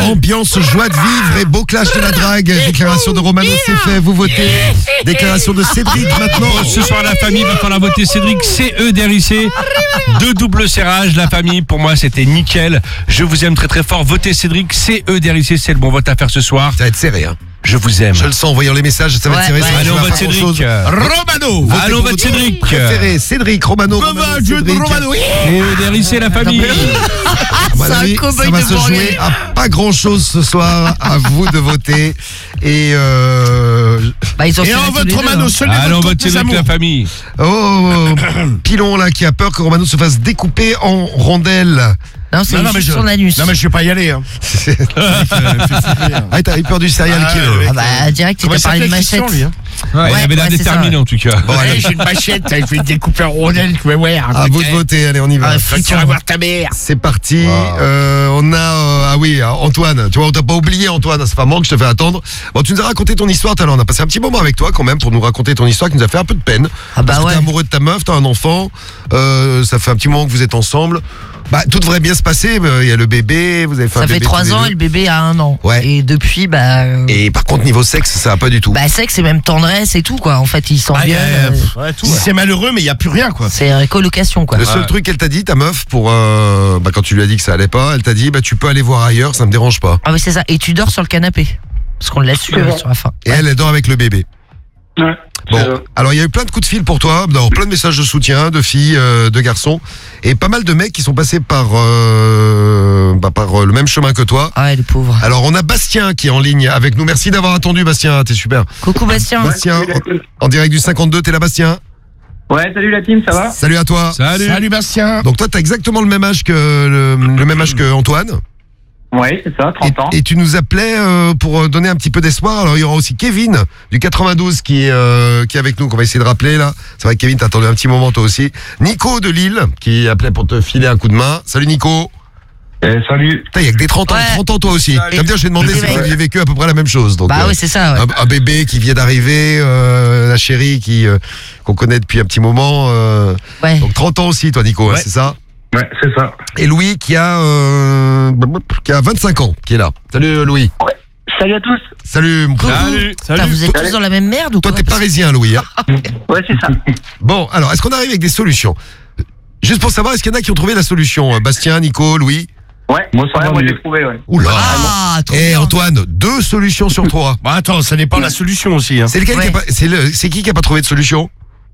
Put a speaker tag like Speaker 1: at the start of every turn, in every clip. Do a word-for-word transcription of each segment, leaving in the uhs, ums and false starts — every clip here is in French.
Speaker 1: Ambiance, joie de vivre et beau clash de la drague. Déclaration de Romano, c'est fait, vous votez. Déclaration de Cédric maintenant.
Speaker 2: Ce soir, la famille va falloir voter Cédric, C E D R I C. Deux doubles serrages, la famille, pour moi, c'était nickel. Je vous aime très très fort. Votez Cédric, C E D R I C, c'est le bon vote à faire ce soir.
Speaker 1: Ça va être serré, hein.
Speaker 2: Je vous aime.
Speaker 1: Je le sens en voyant les messages, ça va
Speaker 3: Ouais,
Speaker 1: être serré.
Speaker 3: ouais.
Speaker 1: ça va
Speaker 2: Allez, on
Speaker 1: pas
Speaker 2: vote
Speaker 1: faire
Speaker 2: Cédric.
Speaker 1: grand-chose.
Speaker 2: Romano.
Speaker 1: Votez
Speaker 2: Allons,
Speaker 1: pour
Speaker 2: vote
Speaker 1: votre
Speaker 2: Cédric.
Speaker 1: préféré, Cédric, Romano.
Speaker 2: Comment
Speaker 1: Romano,
Speaker 2: je de
Speaker 1: Cédric.
Speaker 2: Romano. C E D R I C, la famille.
Speaker 1: À mon
Speaker 3: C'est un
Speaker 1: avis,
Speaker 3: cow-boy
Speaker 1: ça va
Speaker 3: de
Speaker 1: se
Speaker 3: Bourget.
Speaker 1: jouer à pas grand chose ce soir. À vous de voter. Et euh...
Speaker 3: Bah, ils ont
Speaker 4: Et
Speaker 3: fait
Speaker 4: on
Speaker 3: tous
Speaker 4: vote
Speaker 3: les deux,
Speaker 4: Romano,
Speaker 3: hein.
Speaker 4: seul les
Speaker 2: Allons,
Speaker 4: votes
Speaker 2: vote
Speaker 4: contre les
Speaker 2: Cédric,
Speaker 4: amours.
Speaker 2: la famille.
Speaker 1: Oh, Pilon là qui a peur que Romano se fasse découper en rondelles.
Speaker 3: Non, c'est
Speaker 4: Non, non, mais
Speaker 3: juste
Speaker 4: je,
Speaker 3: son anus.
Speaker 4: non, mais je vais pas y aller. Hein.
Speaker 1: Ah, t'as eu peur du serial
Speaker 4: Ah,
Speaker 1: killer.
Speaker 4: ouais.
Speaker 3: Ah bah, direct, il
Speaker 4: Comment
Speaker 3: t'a
Speaker 4: il
Speaker 3: parlé de
Speaker 4: s'appelait,
Speaker 3: machette.
Speaker 4: Christian, lui, hein
Speaker 2: Ouais, il
Speaker 3: Ouais,
Speaker 2: avait l'air
Speaker 3: ouais, c'est
Speaker 2: déterminé
Speaker 3: ça.
Speaker 2: en tout cas.
Speaker 1: Bon, allez,
Speaker 4: Allez, j'ai une machette, je vais te découper en rondelles, tu vas voir.
Speaker 1: à vous de voter, allez, on y va.
Speaker 3: Ah,
Speaker 4: Toi, tu vas voir ta mère.
Speaker 1: C'est parti.
Speaker 2: Wow.
Speaker 1: Euh, on a euh, ah oui Antoine. Tu vois, on t'a pas oublié Antoine. C'est pas moi que je te fais attendre. Bon, tu nous as raconté ton histoire tout à l'heure. On a passé un petit moment avec toi quand même pour nous raconter ton histoire qui nous a fait un peu de peine.
Speaker 3: Ah bah
Speaker 1: parce que
Speaker 3: ouais.
Speaker 1: t'es amoureux de ta meuf, t'as un enfant. Euh, ça fait un petit moment que vous êtes ensemble. Bah tout devrait bien se passer. Il y a le bébé. Vous avez fait un
Speaker 3: Ça fait
Speaker 1: bébé
Speaker 3: trois
Speaker 1: tous les
Speaker 3: ans
Speaker 1: deux.
Speaker 3: et le bébé a un an.
Speaker 1: Ouais.
Speaker 3: Et depuis, bah. euh,
Speaker 1: Et par contre niveau sexe, ça va pas du tout.
Speaker 3: Bah, sexe et même tendresse et tout, quoi. En fait, ils s'en
Speaker 4: Ah,
Speaker 3: viennent.
Speaker 4: euh,
Speaker 3: euh,
Speaker 4: ouais, tout, ouais. C'est malheureux, mais il n'y a plus rien, quoi.
Speaker 3: C'est euh, colocation, quoi.
Speaker 1: Le seul truc qu'elle t'a dit, ta meuf, pour euh, bah, quand tu lui as dit que ça allait pas, elle t'a dit bah tu peux aller voir ailleurs, ça me dérange pas.
Speaker 3: Ah, mais c'est ça. Et tu dors sur le canapé. Parce qu'on l'a su
Speaker 5: C'est
Speaker 3: euh,
Speaker 5: bon.
Speaker 3: sur la fin.
Speaker 1: Et elle, elle dort avec le bébé.
Speaker 5: Ouais.
Speaker 1: Bon,
Speaker 5: C'est ça.
Speaker 1: alors il y a eu plein de coups de fil pour toi, d'abord plein de messages de soutien, de filles, euh, de garçons, et pas mal de mecs qui sont passés par, euh, bah, par euh, le même chemin que toi.
Speaker 3: Ah ouais, le pauvre.
Speaker 1: Alors on a Bastien qui est en ligne avec nous. Merci d'avoir attendu Bastien, t'es super.
Speaker 3: Coucou Bastien.
Speaker 1: Bastien,
Speaker 5: salut la team.
Speaker 1: en, en direct du cinquante-deux, t'es là Bastien.
Speaker 5: Ouais, salut la team, ça va?
Speaker 1: Salut à toi.
Speaker 2: Salut.
Speaker 4: Salut, Bastien.
Speaker 1: Donc toi t'as exactement le même âge que le, le même âge que Antoine.
Speaker 5: Ouais, c'est ça, trente ans.
Speaker 1: Et, et tu nous appelais euh, pour euh, donner un petit peu d'espoir. Alors il y aura aussi Kevin du quatre-vingt-douze qui est, euh, qui est avec nous, qu'on va essayer de rappeler là. C'est vrai que Kevin, t'as attendu un petit moment toi aussi. Nico de Lille qui appelait pour te filer un coup de main. Salut Nico.
Speaker 5: Eh, salut.
Speaker 1: Putain, il y a que des trente ans,
Speaker 3: Ouais.
Speaker 1: trente ans toi aussi.
Speaker 2: Salut.
Speaker 1: Comme dire, j'ai demandé si
Speaker 3: Ouais.
Speaker 1: vous aviez vécu à peu près la même chose. Donc,
Speaker 3: Bah
Speaker 1: euh,
Speaker 3: oui, c'est ça, ouais.
Speaker 1: un, un bébé qui vient d'arriver, euh, la chérie qui euh, qu'on connaît depuis un petit moment. euh,
Speaker 3: Ouais.
Speaker 1: donc trente ans aussi toi Nico, hein,
Speaker 4: Ouais.
Speaker 1: c'est ça.
Speaker 5: Ouais, c'est ça.
Speaker 1: Et Louis qui a euh, qui a vingt-cinq ans, qui est là. Salut Louis.
Speaker 5: Salut à tous.
Speaker 1: Salut mon
Speaker 3: Coucou.
Speaker 1: frère.
Speaker 2: Salut.
Speaker 3: Putain,
Speaker 2: Salut.
Speaker 3: vous êtes tous dans la même merde ou
Speaker 1: Toi
Speaker 3: quoi?
Speaker 1: t'es parisien Louis. Hein.
Speaker 5: Ouais, c'est ça.
Speaker 1: Bon, alors est-ce qu'on arrive avec des solutions? Juste pour savoir, est-ce qu'il y en a qui ont trouvé la solution? euh, Bastien, Nico, Louis.
Speaker 5: Ouais, moi, ça
Speaker 6: Ouais,
Speaker 5: va,
Speaker 6: moi,
Speaker 5: mieux.
Speaker 6: j'ai trouvé, ouais.
Speaker 1: Oula.
Speaker 3: Ah, trop
Speaker 1: Eh
Speaker 3: bien.
Speaker 1: Antoine, deux solutions sur trois.
Speaker 4: Bah attends, ça dépend de la solution aussi. Hein.
Speaker 1: C'est lequel
Speaker 3: Ouais.
Speaker 1: qui a pas, c'est le, c'est qui qui a pas trouvé de solution?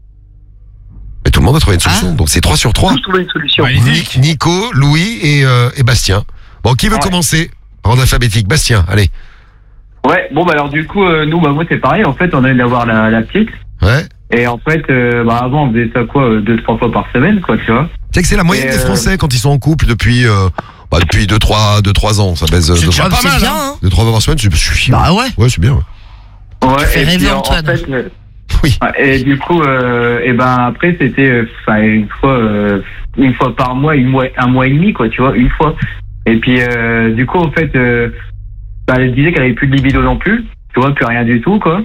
Speaker 1: Mais tout le monde a trouvé une solution,
Speaker 3: Ah.
Speaker 1: donc c'est trois sur trois.
Speaker 6: Tous trouvé une solution.
Speaker 1: Ni- Nico, Louis et, euh, et Bastien. Bon, qui veut
Speaker 6: Ouais.
Speaker 1: commencer? Par ordre alphabétique. Bastien, allez.
Speaker 6: Ouais, bon, bah alors du coup, euh, nous, bah moi, c'est pareil. En fait, on a envie d'avoir la, la petite.
Speaker 1: Ouais.
Speaker 6: Et en fait, euh, bah avant, on faisait ça quoi, euh, deux, trois fois par semaine, quoi, tu vois.
Speaker 1: Tu sais que c'est la moyenne
Speaker 6: Et,
Speaker 1: des
Speaker 6: euh,
Speaker 1: Français quand ils sont en couple depuis, euh, bah, depuis deux trois ans. Ça baise euh,
Speaker 4: C'est
Speaker 1: deux,
Speaker 4: déjà
Speaker 3: Ah,
Speaker 4: pas
Speaker 3: c'est
Speaker 4: mal,
Speaker 3: bien,
Speaker 4: hein.
Speaker 3: hein.
Speaker 1: deux, trois fois par semaine, c'est suffit.
Speaker 3: Bah ouais.
Speaker 1: Ouais, c'est bien. ouais.
Speaker 6: Ouais,
Speaker 3: fais
Speaker 6: et
Speaker 3: rêver
Speaker 6: puis, en-
Speaker 3: Antoine.
Speaker 6: En fait, euh,
Speaker 1: Oui.
Speaker 6: ouais, et du coup, euh, et ben après, c'était, euh, enfin, une fois, euh, une fois par mois, une mois, un mois et demi, quoi, tu vois, une fois. Et puis, euh, du coup, en fait, euh, bah, elle disait qu'elle avait plus de libido non plus, tu vois, plus rien du tout, quoi.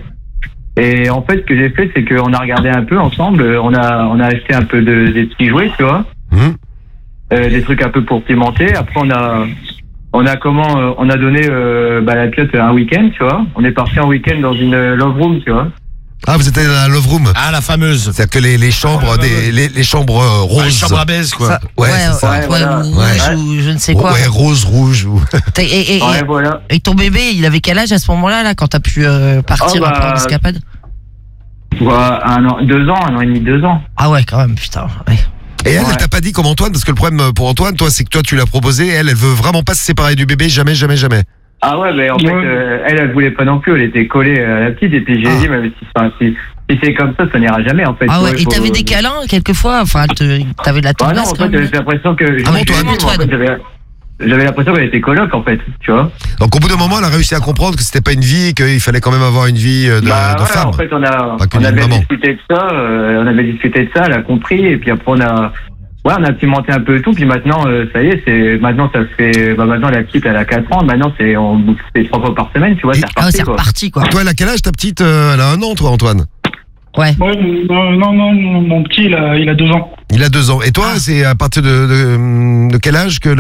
Speaker 6: Et en fait, ce que j'ai fait, c'est qu'on a regardé un peu ensemble, euh, on a, on a acheté un peu de, des petits jouets, tu vois,
Speaker 1: Hum.
Speaker 6: euh, des trucs un peu pour pimenter. Après, on a, on a comment, euh, on a donné, euh, bah, la pièce un week-end, tu vois. On est parti en week-end dans une euh, love room, tu vois.
Speaker 1: Ah, vous êtes allé dans la Love Room.
Speaker 4: Ah, la fameuse.
Speaker 1: C'est-à-dire que les, les chambres,
Speaker 4: Ouais, ouais,
Speaker 1: des,
Speaker 4: ouais.
Speaker 1: les, les chambres euh,
Speaker 4: Ouais,
Speaker 1: roses.
Speaker 4: chambre à baise, quoi.
Speaker 3: Ça-
Speaker 1: Ouais, c'est ça.
Speaker 6: Ouais,
Speaker 3: ouais,
Speaker 6: voilà.
Speaker 3: ou
Speaker 1: Ouais.
Speaker 3: rouge ou je ne sais quoi.
Speaker 1: Ouais, rose, rouge. Ou...
Speaker 3: T'as- Et, et-
Speaker 6: Ouais,
Speaker 3: et-
Speaker 6: voilà.
Speaker 3: et ton bébé, il avait quel âge à ce moment-là, là, quand t'as pu euh, partir
Speaker 6: Oh, bah,
Speaker 3: après en escapade?
Speaker 6: Ouais, un an, deux ans, un an et demi, deux ans.
Speaker 3: Ah ouais, quand même, putain. Ouais.
Speaker 1: Et elle,
Speaker 6: Ouais.
Speaker 1: elle t'a pas dit comme Antoine, parce que le problème pour Antoine, toi, c'est que toi, tu l'as proposé, elle, elle veut vraiment pas se séparer du bébé, jamais, jamais, jamais.
Speaker 6: Ah ouais, mais en
Speaker 5: Ouais.
Speaker 6: fait, euh, elle, elle voulait pas non plus, elle était collée à la petite, et puis j'ai
Speaker 1: Ah.
Speaker 6: dit, mais si, enfin, si, si c'est comme ça, ça n'ira jamais, en fait.
Speaker 3: Ah
Speaker 6: Tu
Speaker 3: ouais,
Speaker 6: vois,
Speaker 3: et
Speaker 6: il faut-
Speaker 3: t'avais des câlins, quelquefois? Enfin, te- t'avais de la
Speaker 6: Bah non,
Speaker 3: tendresse,
Speaker 6: en
Speaker 3: quand
Speaker 6: fait,
Speaker 3: même.
Speaker 6: j'ai l'impression que.
Speaker 1: Ah bon, Antoine,
Speaker 6: en fait,
Speaker 3: Antoine.
Speaker 6: j'avais- J'avais l'impression qu'elle était coloc, en fait, tu vois.
Speaker 1: Donc au bout d'un moment, elle a réussi à comprendre que c'était pas une vie, et qu'il fallait quand même avoir une vie euh, de,
Speaker 6: bah
Speaker 1: de
Speaker 6: voilà,
Speaker 1: femme.
Speaker 6: en fait, on, a,
Speaker 1: Pas que
Speaker 6: on
Speaker 1: d'une
Speaker 6: avait
Speaker 1: maman.
Speaker 6: discuté de ça, euh, on avait discuté de ça, elle a compris, et puis après, on a. Ouais, on a pimenté un peu tout, puis maintenant, euh, ça y est, c'est maintenant ça fait, bah maintenant la petite elle a quatre ans, maintenant c'est on c'est trois fois par semaine, tu vois,
Speaker 1: Et-
Speaker 6: c'est
Speaker 3: Ah,
Speaker 6: reparti
Speaker 3: c'est
Speaker 6: quoi.
Speaker 3: reparti, quoi.
Speaker 1: Toi, elle a quel âge ta petite euh, Elle a un an, toi, Antoine.
Speaker 3: Ouais.
Speaker 5: Ouais, non, non, non, mon mon petit, il a, il a deux ans.
Speaker 1: Il a deux ans. Et toi, c'est à partir de, de, de quel âge que